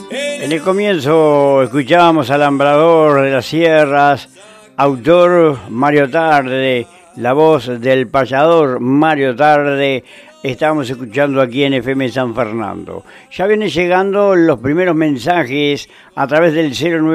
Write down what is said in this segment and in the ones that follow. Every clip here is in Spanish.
En el comienzo escuchábamos al Lambrador de las Sierras, autor Mario Tarde, la voz del payador Mario Tarde. Estamos escuchando aquí en FM San Fernando. Ya vienen llegando los primeros mensajes a través del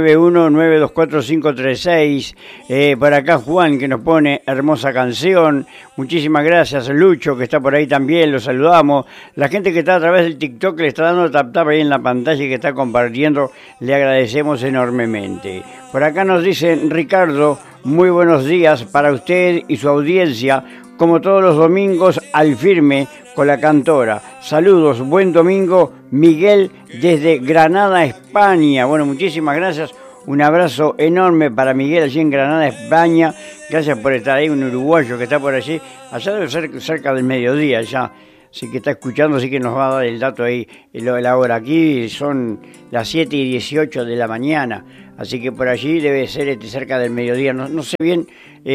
091-924-536. Por acá Juan, que nos pone hermosa canción. Muchísimas gracias. Lucho, que está por ahí también, lo saludamos. La gente que está a través del TikTok, le está dando tap ahí en la pantalla y que está compartiendo, le agradecemos enormemente. Por acá nos dicen Ricardo, muy buenos días para usted y su audiencia. Como todos los domingos, al firme con la cantora. Saludos, buen domingo, Miguel desde Granada, España. Bueno, muchísimas gracias. Un abrazo enorme para Miguel allí en Granada, España. Gracias por estar ahí, un uruguayo que está por allí. Allá debe ser cerca del mediodía ya. Así que está escuchando, así que nos va a dar el dato ahí, la hora. Aquí son las 7:18 de la mañana. Así que por allí debe ser cerca del mediodía. No sé bien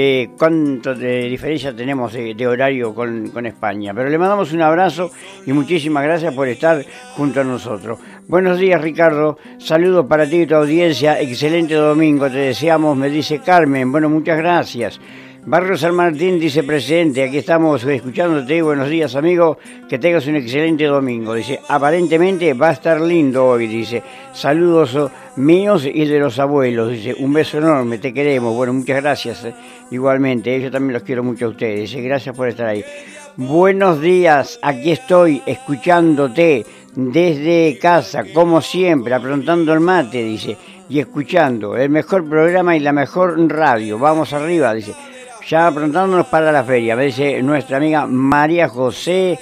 cuánto de diferencia tenemos de horario con España. Pero le mandamos un abrazo y muchísimas gracias por estar junto a nosotros. Buenos días, Ricardo. Saludos para ti y tu audiencia. Excelente domingo te deseamos, me dice Carmen. Bueno, muchas gracias. Barrio San Martín dice presente, aquí estamos escuchándote, buenos días amigo, que tengas un excelente domingo. Dice, aparentemente va a estar lindo hoy, dice, saludos míos y de los abuelos, dice, un beso enorme, te queremos. Bueno, muchas gracias, igualmente, yo también los quiero mucho a ustedes, dice, gracias por estar ahí. Buenos días, aquí estoy escuchándote desde casa, como siempre, aprontando el mate, dice, y escuchando el mejor programa y la mejor radio, vamos arriba, dice. Ya aprontándonos para la feria, me dice nuestra amiga María José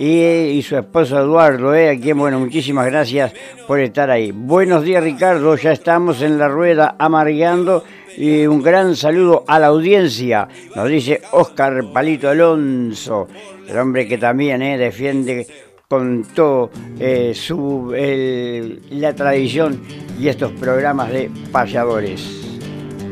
y su esposo Eduardo, a quien, bueno, muchísimas gracias por estar ahí. Buenos días, Ricardo, ya estamos en la rueda amargando y un gran saludo a la audiencia, nos dice Óscar Palito Alonso, el hombre que también defiende con todo la tradición y estos programas de payadores.